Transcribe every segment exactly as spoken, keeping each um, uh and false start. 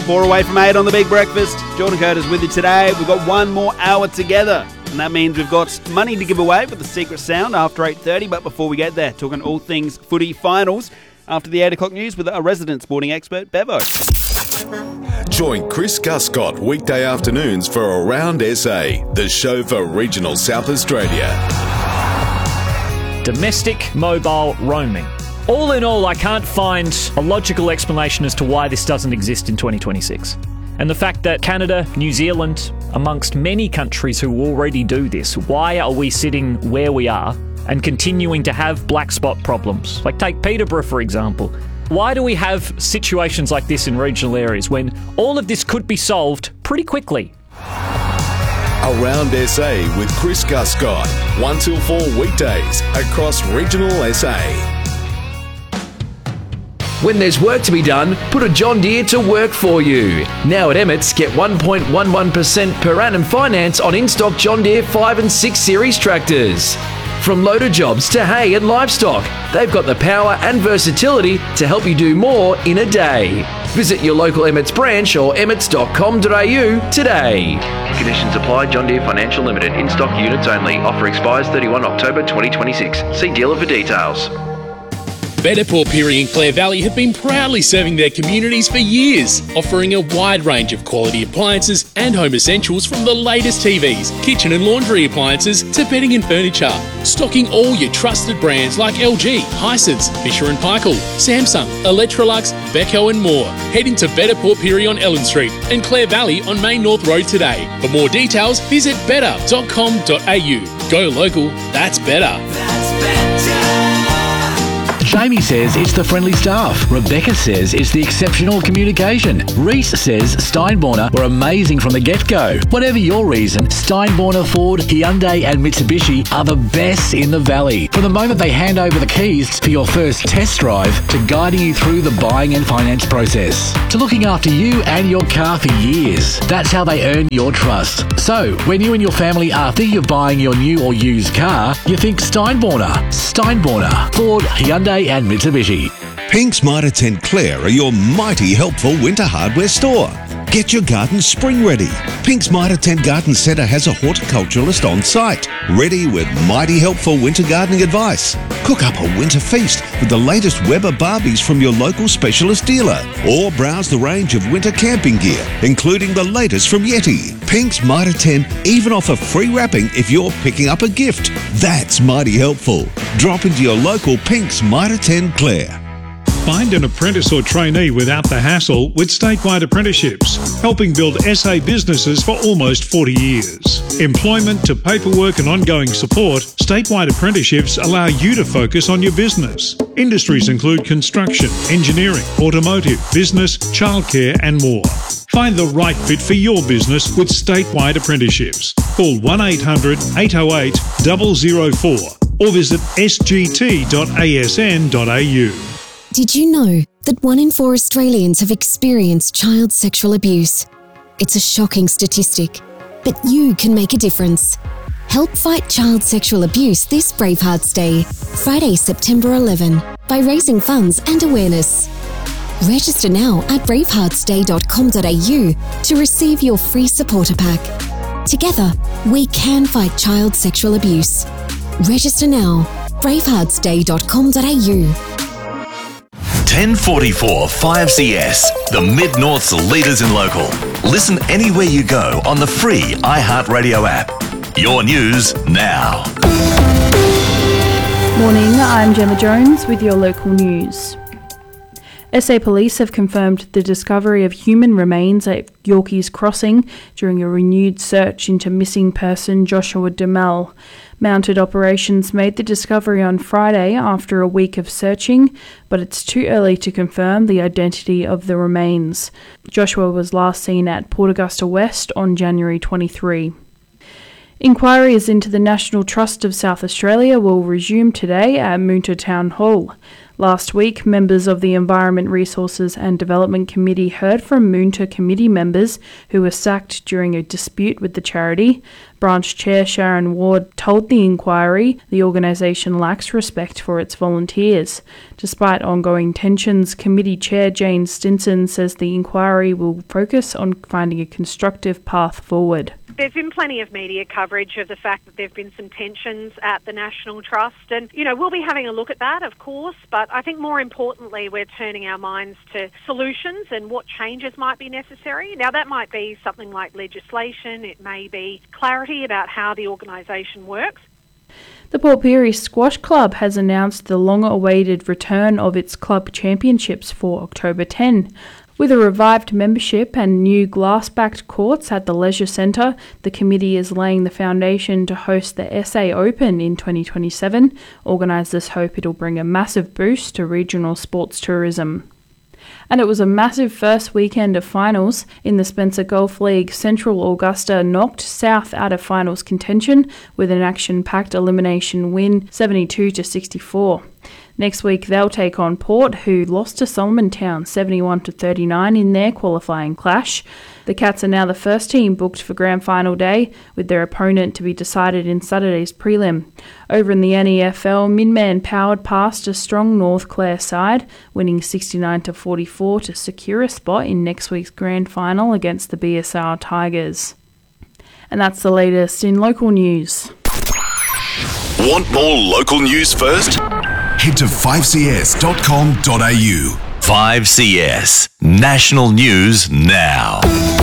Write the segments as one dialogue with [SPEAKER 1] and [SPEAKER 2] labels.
[SPEAKER 1] Four away from eight on the Big Breakfast. Jordan Curtis with you today. We've got one more hour together, and that means we've got money to give away for the Secret Sound after eight thirty. But before we get there, talking all things footy finals after the eight o'clock news with a resident sporting expert, Bevo.
[SPEAKER 2] Join Chris Guscott weekday afternoons for Around S A, the show for regional South Australia.
[SPEAKER 3] Domestic mobile roaming. All in all, I can't find a logical explanation as to why this doesn't exist in twenty twenty-six. And the fact that Canada, New Zealand, amongst many countries who already do this, why are we sitting where we are and continuing to have black spot problems? Like take Peterborough, for example. Why do we have situations like this in regional areas when all of this could be solved pretty quickly?
[SPEAKER 2] Around S A with Chris Guscott, one till four weekdays across regional S A.
[SPEAKER 4] When there's work to be done, put a John Deere to work for you. Now at Emmett's, get one point one one percent per annum finance on in-stock John Deere five and six series tractors. From loader jobs to hay and livestock, they've got the power and versatility to help you do more in a day. Visit your local Emmett's branch or emmets dot com dot a u today.
[SPEAKER 5] Conditions apply. John Deere Financial Limited. In-stock units only. Offer expires thirty-first October twenty twenty-six. See dealer for details.
[SPEAKER 6] Better Port Pirie and Clare Valley have been proudly serving their communities for years, offering a wide range of quality appliances and home essentials from the latest T Vs, kitchen and laundry appliances to bedding and furniture. Stocking all your trusted brands like L G, Hisense, Fisher and Paykel, Samsung, Electrolux, Beko and more. Head into Better Port Pirie on Ellen Street and Clare Valley on Main North Road today. For more details, visit better dot com dot a u. Go local, that's better. That's better.
[SPEAKER 7] Jamie says it's the friendly staff. Rebecca says it's the exceptional communication. Reese says Steinborner were amazing from the get-go. Whatever your reason, Steinborner, Ford, Hyundai and Mitsubishi are the best in the valley. From the moment they hand over the keys for your first test drive to guiding you through the buying and finance process, to looking after you and your car for years. That's how they earn your trust. So, when you and your family are thinking of buying your new or used car, you think Steinborner. Steinborner, Ford, Hyundai and Mitsubishi.
[SPEAKER 8] Pink's Mitre Tent Clare are your mighty helpful winter hardware store. Get your garden spring ready. Pink's Mitre Tent Garden Centre has a horticulturalist on site, ready with mighty helpful winter gardening advice. Cook up a winter feast with the latest Weber Barbies from your local specialist dealer, or browse the range of winter camping gear, including the latest from Yeti. Pink's Mitre Tent even offer free wrapping if you're picking up a gift. That's mighty helpful. Drop into your local Pink's Mitre Tent Clare.
[SPEAKER 9] Find an apprentice or trainee without the hassle with Statewide Apprenticeships, helping build S A businesses for almost forty years. Employment to paperwork and ongoing support, Statewide Apprenticeships allow you to focus on your business. Industries include construction, engineering, automotive, business, childcare and more. Find the right fit for your business with Statewide Apprenticeships. Call one eight hundred eight oh eight zero zero four or visit s g t dot a s n dot a u.
[SPEAKER 10] Did you know that one in four Australians have experienced child sexual abuse? It's a shocking statistic, but you can make a difference. Help fight child sexual abuse this Bravehearts Day, Friday, September eleventh, by raising funds and awareness. Register now at bravehearts day dot com dot a u to receive your free supporter pack. Together, we can fight child sexual abuse. Register now, bravehearts day dot com dot a u.
[SPEAKER 11] ten forty-four five C S, the Mid-North's leaders in local. Listen anywhere you go on the free iHeartRadio app. Your news now.
[SPEAKER 12] Morning, I'm Gemma Jones with your local news. S A Police have confirmed the discovery of human remains at Yorkeys Crossing during a renewed search into missing person Joshua Demel. Mounted operations made the discovery on Friday after a week of searching, but it's too early to confirm the identity of the remains. Joshua was last seen at Port Augusta West on January twenty-third. Inquiries into the National Trust of South Australia will resume today at Moonta Town Hall. Last week, members of the Environment Resources and Development Committee heard from Moonta committee members who were sacked during a dispute with the charity. Branch Chair Sharon Ward told the inquiry the organisation lacks respect for its volunteers. Despite ongoing tensions, Committee Chair Jane Stinson says the inquiry will focus on finding a constructive path forward.
[SPEAKER 13] There's been plenty of media coverage of the fact that there have been some tensions at the National Trust, and, you know, we'll be having a look at that, of course, but I think more importantly we're turning our minds to solutions and what changes might be necessary. Now, that might be something like legislation, it may be clarity about how the organisation works.
[SPEAKER 12] The Port Pirie Squash Club has announced the long-awaited return of its club championships for October tenth. With a revived membership and new glass-backed courts at the Leisure Centre, the committee is laying the foundation to host the S A Open in twenty twenty-seven. Organisers hope it'll bring a massive boost to regional sports tourism. And it was a massive first weekend of finals. In the Spencer Golf League, Central Augusta knocked South out of finals contention with an action-packed elimination win, seventy-two to sixty-four. Next week they'll take on Port, who lost to Solomon Town seventy-one to thirty-nine in their qualifying clash. The Cats are now the first team booked for Grand Final day, with their opponent to be decided in Saturday's prelim. Over in the N E F L, Midman powered past a strong North Clare side, winning sixty-nine to forty-four to secure a spot in next week's Grand Final against the B S R Tigers. And that's the latest in local news.
[SPEAKER 2] Want more local news first? Head to five c s dot com dot a u.
[SPEAKER 11] five C S National News Now.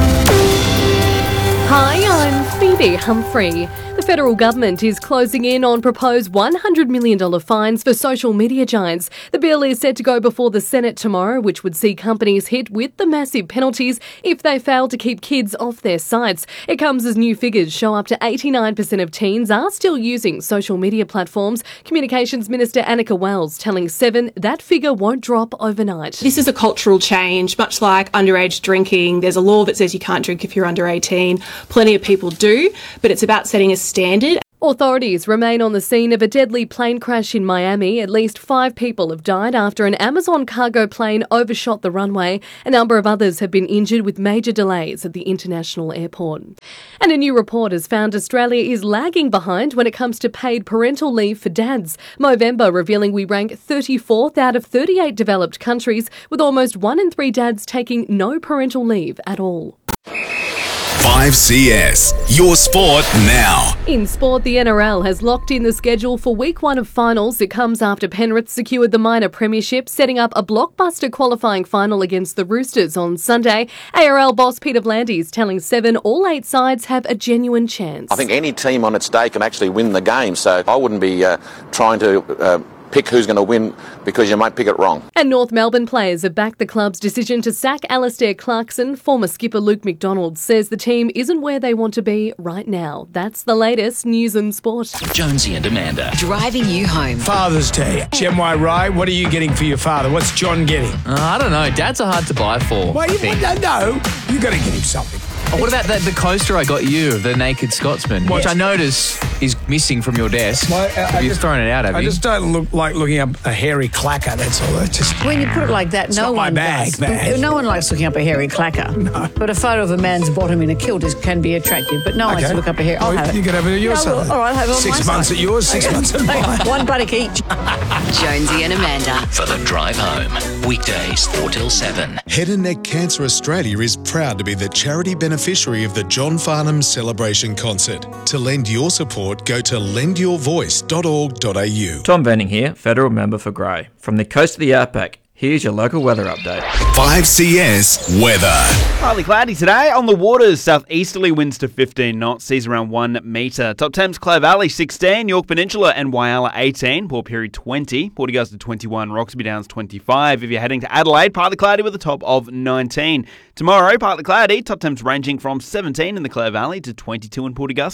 [SPEAKER 14] Hi, I'm Phoebe Humphrey. The federal government is closing in on proposed one hundred million dollars fines for social media giants. The bill is set to go before the Senate tomorrow, which would see companies hit with the massive penalties if they fail to keep kids off their sites. It comes as new figures show up to eighty-nine percent of teens are still using social media platforms. Communications Minister Annika Wells telling Seven that figure won't drop overnight.
[SPEAKER 15] This is a cultural change, much like underage drinking. There's a law that says you can't drink if you're under eighteen. Plenty of people do, but it's about setting a standard.
[SPEAKER 14] Authorities remain on the scene of a deadly plane crash in Miami. At least five people have died after an Amazon cargo plane overshot the runway. A number of others have been injured with major delays at the international airport. And a new report has found Australia is lagging behind when it comes to paid parental leave for dads. Movember revealing we rank thirty-fourth out of thirty-eight developed countries, with almost one in three dads taking no parental leave at all.
[SPEAKER 2] five C S, your sport now.
[SPEAKER 14] In sport, the N R L has locked in the schedule for week one of finals. It comes after Penrith secured the minor premiership, setting up a blockbuster qualifying final against the Roosters on Sunday. A R L boss Peter Blandy's telling Seven all eight sides have a genuine chance.
[SPEAKER 16] I think any team on its day can actually win the game, so I wouldn't be uh, trying to uh, pick who's going to win because you might pick it wrong.
[SPEAKER 14] And North Melbourne players have backed the club's decision to sack Alastair Clarkson. Former skipper Luke McDonald says the team isn't where they want to be right now. That's the latest news and sport.
[SPEAKER 17] Jonesy and Amanda.
[SPEAKER 18] Driving you home.
[SPEAKER 19] Father's Day. Am I right? What are you getting for your father? What's John getting?
[SPEAKER 20] Uh, I don't know. Dads are hard to buy for.
[SPEAKER 19] Well, you don't know. You got to get him something.
[SPEAKER 20] Oh, what about the, the coaster I got you of the Naked Scotsman,
[SPEAKER 19] What?
[SPEAKER 20] which I notice is missing from your desk?
[SPEAKER 19] Well, I- I
[SPEAKER 20] You've
[SPEAKER 19] just-
[SPEAKER 20] thrown it out, have
[SPEAKER 19] I
[SPEAKER 20] you?
[SPEAKER 19] just don't look like looking up a hairy clacker, that's all. It's just,
[SPEAKER 18] When you put it like that,
[SPEAKER 19] It's
[SPEAKER 18] no
[SPEAKER 19] not my
[SPEAKER 18] one
[SPEAKER 19] bag,
[SPEAKER 18] does.
[SPEAKER 19] bag.
[SPEAKER 18] No one likes looking up a hairy clacker. No. But a photo of a man's bottom in a kilt is, can be attractive. But no one likes
[SPEAKER 19] Okay.
[SPEAKER 18] to look up a hair. I'll
[SPEAKER 19] Well,
[SPEAKER 18] have it.
[SPEAKER 19] you can have it at your
[SPEAKER 18] No,
[SPEAKER 19] side.
[SPEAKER 18] well, all right, I'll have it on
[SPEAKER 19] Six
[SPEAKER 18] my
[SPEAKER 19] months
[SPEAKER 18] side.
[SPEAKER 19] at yours, six
[SPEAKER 18] Okay.
[SPEAKER 19] months at
[SPEAKER 18] Hey,
[SPEAKER 19] mine.
[SPEAKER 18] One buttock each.
[SPEAKER 17] Jonesy and Amanda. For the drive home. Weekdays four till seven.
[SPEAKER 21] Head and Neck Cancer Australia is proud to be the charity beneficiary of the John Farnham Celebration Concert. To lend your support, go to lend your voice dot org dot a u.
[SPEAKER 22] Tom Venning here, Federal Member for Grey. From the coast to the outback, here's your local weather update.
[SPEAKER 2] five C S weather.
[SPEAKER 1] Partly cloudy today. On the waters, southeasterly winds to fifteen knots, seas around one metre. Top Thames, Clare Valley sixteen, York Peninsula and Whyalla eighteen, Port Pirie twenty, Port Augusta twenty-one, Roxby Downs twenty-five. If you're heading to Adelaide, partly cloudy with a top of nineteen. Tomorrow, partly cloudy, top temps ranging from seventeen in the Clare Valley to twenty-two in Port Augusta.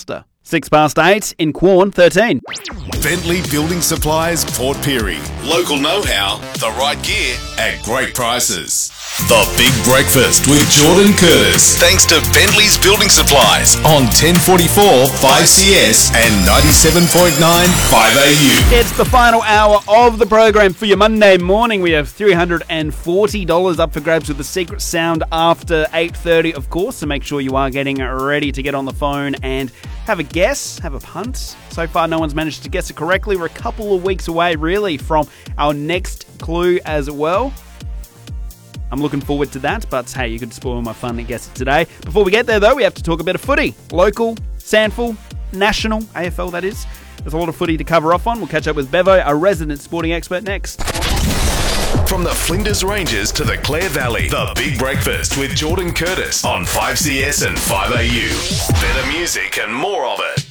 [SPEAKER 1] Six past eight in Quorn, thirteen.
[SPEAKER 2] Bentley Building Supplies, Port Pirie. Local know-how, the right gear at great prices. The Big Breakfast with Jordan Curtis. Thanks to Bentley's Building Supplies on ten forty-four five C S and ninety-seven point nine five A U.
[SPEAKER 1] It's the final hour of the program for your Monday morning. We have three hundred forty dollars up for grabs with the secret sound after eight thirty, of course. So make sure you are getting ready to get on the phone and have a guess, have a punt. So far, no one's managed to guess it correctly. We're a couple of weeks away, really, from our next clue as well. I'm looking forward to that, but hey, you could spoil my fun and guess it today. Before we get there, though, we have to talk a bit of footy. Local, Sandful, national, A F L that is. There's a lot of footy to cover off on. We'll catch up with Bevo, our resident sporting expert, next.
[SPEAKER 2] From the Flinders Ranges to the Clare Valley, The Big Breakfast with Jordan Curtis on five C S and five A U. Better music and more of it.